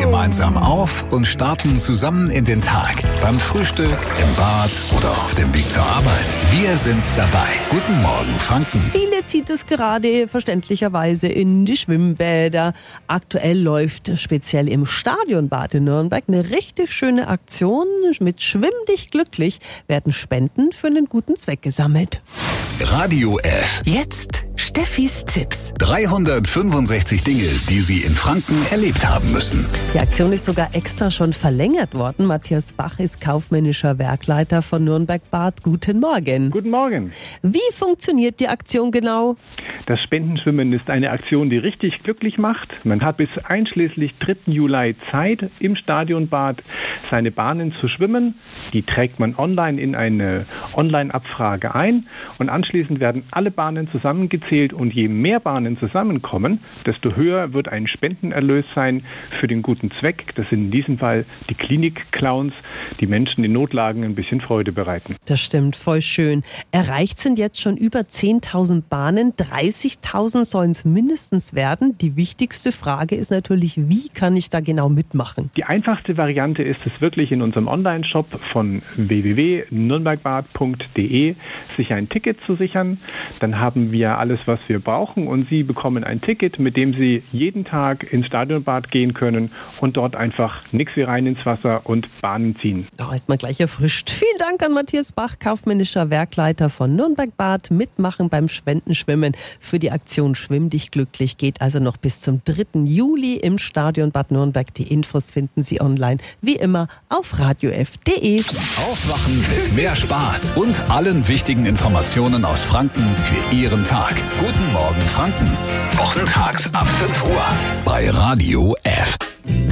gemeinsam auf und starten zusammen in den Tag. Beim Frühstück, im Bad oder auf dem Weg zur Arbeit. Wir sind dabei. Guten Morgen, Franken. Viele zieht es gerade verständlicherweise in die Schwimmbäder. Aktuell läuft speziell im Stadionbad in Nürnberg eine richtig schöne Aktion. Mit Schwimm dich glücklich werden Spenden für einen guten Zweck gesammelt. Radio F. Jetzt Steffis Tipps. 365 Dinge, die Sie in Franken erlebt haben müssen. Die Aktion ist sogar extra schon verlängert worden. Matthias Bach ist kaufmännischer Werkleiter von Nürnberg Bad. Guten Morgen. Guten Morgen. Wie funktioniert die Aktion genau? Das Spendenschwimmen ist eine Aktion, die richtig glücklich macht. Man hat bis einschließlich 3. Juli Zeit, im Stadionbad seine Bahnen zu schwimmen. Die trägt man online in eine Online-Abfrage ein und anschließend werden alle Bahnen zusammengezählt und je mehr Bahnen zusammenkommen, desto höher wird ein Spendenerlös sein für den guten Zweck. Das sind in diesem Fall die Klinik-Clowns, die Menschen in Notlagen ein bisschen Freude bereiten. Das stimmt, voll schön. Erreicht sind jetzt schon über 10.000 Bahnen, 30.000 sollen es mindestens werden. Die wichtigste Frage ist natürlich, wie kann ich da genau mitmachen? Die einfachste Variante ist es wirklich in unserem Online-Shop von www.nürnbergbad.de sich ein Ticket zu sichern. Dann haben wir alles, was wir brauchen und Sie bekommen ein Ticket, mit dem Sie jeden Tag ins Stadionbad gehen können und dort einfach nix wie rein ins Wasser und Bahnen ziehen. Da ist man gleich erfrischt. Vielen Dank an Matthias Bach, kaufmännischer Werkleiter von Nürnberg Bad. Mitmachen beim Spendenschwimmen für die Aktion Schwimm dich glücklich geht also noch bis zum 3. Juli im Stadion Bad Nürnberg. Die Infos finden Sie online, wie immer, auf radiof.de. Aufwachen mit mehr Spaß und allen wichtigen Informationen aus Franken für Ihren Tag. Guten Morgen, Franken. Wochentags ab 5 Uhr bei Radio F.